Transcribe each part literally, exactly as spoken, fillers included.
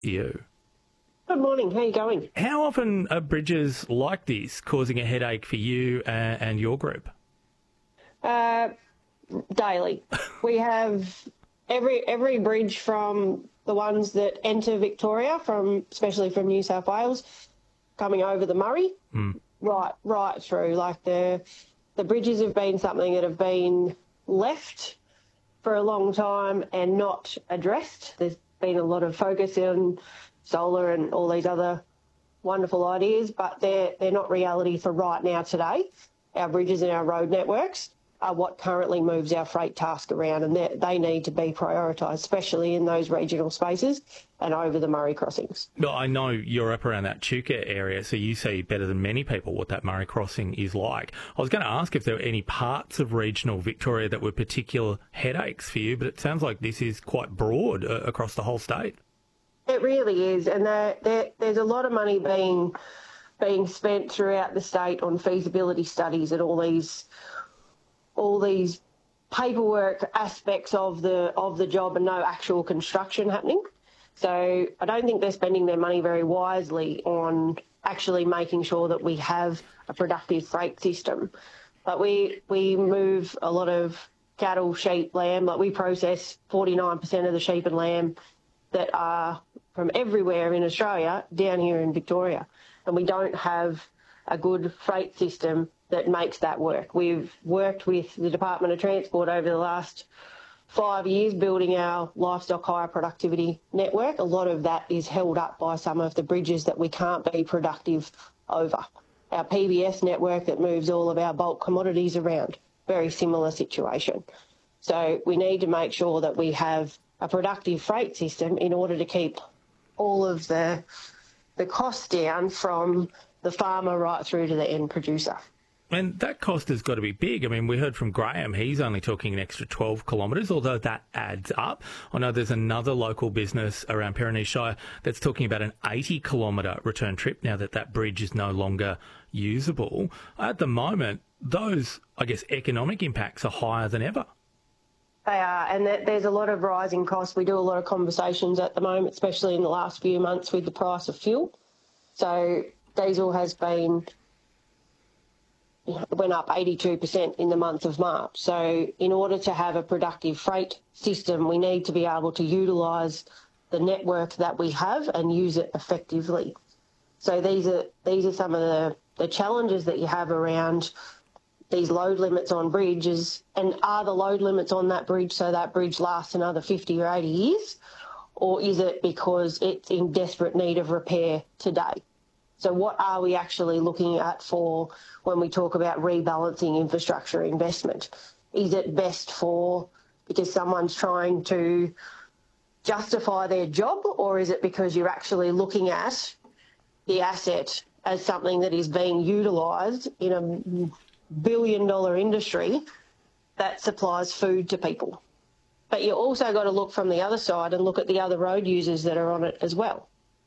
you. Good morning. How are you going? How often are bridges like this causing a headache for you and, and your group? Uh, daily. We have every every bridge from the ones that enter Victoria, from especially from New South Wales, coming over the Murray, Mm. right right through. Like the the bridges have been something that have been left for a long time and not addressed. There's been a lot of focus on solar and all these other wonderful ideas, but they're they're not reality for right now today. Our bridges and our road networks are what currently moves our freight task around, and they they need to be prioritised, especially in those regional spaces and over the Murray crossings. Well, I know you're up around that Chuka area, so you see better than many people what that Murray crossing is like. I was going to ask if there were any parts of regional Victoria that were particular headaches for you, but it sounds like this is quite broad uh, across the whole state. It really is, and there, there, there's a lot of money being being spent throughout the state on feasibility studies and all these all these paperwork aspects of the of the job, and no actual construction happening. So I don't think they're spending their money very wisely on actually making sure that we have a productive freight system. But we we move a lot of cattle, sheep, lamb. Like we process forty-nine percent of the sheep and lamb that are from everywhere in Australia down here in Victoria, and we don't have a good freight system that makes that work. We've worked with the Department of Transport over the last five years building our livestock hire productivity network. A lot of that is held up by some of the bridges that we can't be productive over. Our P B S network that moves all of our bulk commodities around, very similar situation. So we need to make sure that we have a productive freight system in order to keep all of the the costs down from the farmer right through to the end producer. And that cost has got to be big. I mean, we heard from Graham, he's only talking an extra twelve kilometres, although that adds up. I know there's another local business around Pyrenees Shire that's talking about an eighty kilometre return trip now that that bridge is no longer usable. At the moment, those, I guess, economic impacts are higher than ever. They are, and there's a lot of rising costs. We do a lot of conversations at the moment, especially in the last few months with the price of fuel. So diesel has been, went up eighty-two percent in the month of March. So in order to have a productive freight system, we need to be able to utilise the network that we have and use it effectively. So these are these are some of the, the challenges that you have around these load limits on bridges, and are the load limits on that bridge so that bridge lasts another fifty or eighty years, or is it because it's in desperate need of repair today? So what are we actually looking at for when we talk about rebalancing infrastructure investment? Is it best for because someone's trying to justify their job, or is it because you're actually looking at the asset as something that is being utilised in a billion dollar industry that supplies food to people? But you also got to look from the other side and look at the other road users that are on it as well.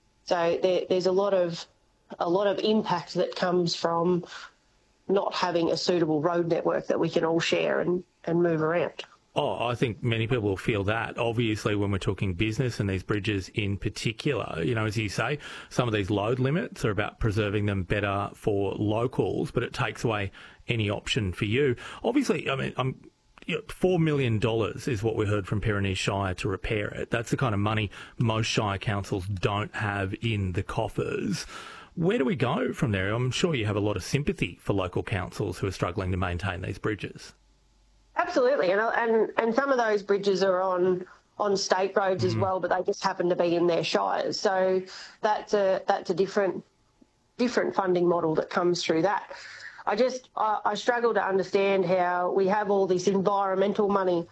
So there, there's a lot of a lot of impact that comes from not having a suitable road network that we can all share and, and move around. Oh, I think many people will feel that. Obviously, when we're talking business and these bridges in particular, you know, as you say, some of these load limits are about preserving them better for locals, but it takes away any option for you. Obviously, I mean, I'm, you know, four million dollars is what we heard from Pyrenees Shire to repair it. That's the kind of money most Shire councils don't have in the coffers. Where do we go from there? I'm sure you have a lot of sympathy for local councils who are struggling to maintain these bridges. Absolutely, and and and some of those bridges are on on state roads as well, but they just happen to be in their shires. So that's a that's a different different funding model that comes through that. I just I, I struggle to understand how we have all this environmental money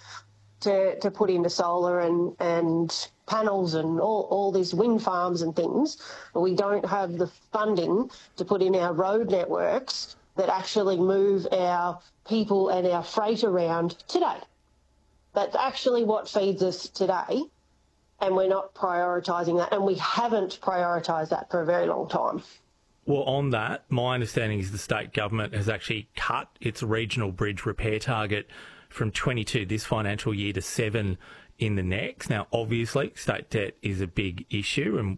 to to put into solar and and panels and all, all these wind farms and things, but we don't have the funding to put in our road networks that actually move our people and our freight around today. That's actually what feeds us today, and we're not prioritising that, and we haven't prioritised that for a very long time. Well, on that, my understanding is the state government has actually cut its regional bridge repair target from twenty-two this financial year to seven in the next. Now, obviously, state debt is a big issue, and